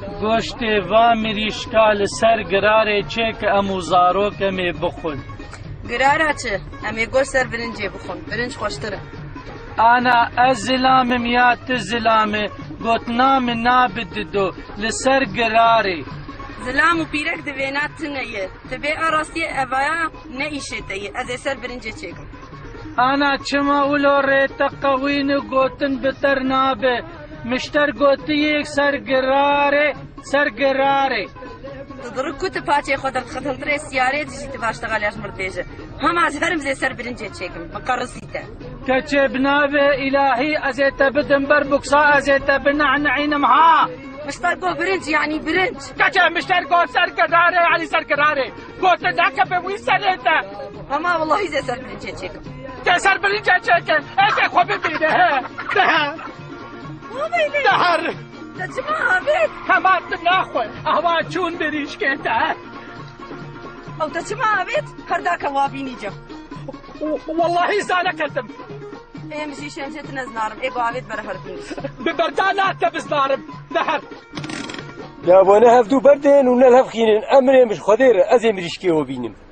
گۆشتێ وا مریشکا لەسەر گرارێ چێکە ئەم و زارۆکەمێ بخۆن. گرارە چ؟ ئەمێ گۆشت سەر برنجێ بخۆن، برنج خۆشترە. ئانا ئەس زلامم یا ت زلامێ گوتنا من نابددۆ لەسەر گرارێ. زلام و پیرەک دەوێنات تنەیە، دەبێ ئاڕاستیە ئەڤایە نەئیشێتەیە، ئەزێ سەر برنجێ چێکم. ئانا چما ولۆ ڕێتە قەوین و گوتن بتەر نابێ، مشتەر گوتیەک سەر گرارێ سەر گرارێ. دڕک کوتە پاچێ خۆ دەخەتەنترێ سیارێ دژیتە باشتەغالیاش مردێژە. هەماز هەرم زێ سەر برنجێ چێکم، بەقەڕسیتە. کەچێ بنابێ ئیلاهی ئەزێتە بدم بەر بوکسا ئەزێتە بنەعنەعینم ها. مشتەر گۆ برنج یعنی برنج. کەچێ مشتەر گۆ سەر گرارێ علی سەر گرارێ. گۆتە داکە بێ وی سەرێتە. هەما وەڵڵاهی زێ سەر برنجێ چێکم. تێ سەر برنجێ چێکە، ئێکێ خۆ ببینێ هێ. دەهەر. دەچما ئابێت. هەماتم ناخۆی، ئەوا چوون بریشکێتە. ئەو دەچما ئابێت، هەرداکە وابینی جە. واللهی زانەکەتم. ئێمەشی شێنجێت نەزنارم، ئێگۆ ئاوێت بەرە هەربینی. ببەردا ناتە بزنارم، دەهەر. دابۆنە هەفتوو بەردێن و نەل هەفخینن ئەمرێ مش خۆدێرە ئەزێ مریشکێوە بینم.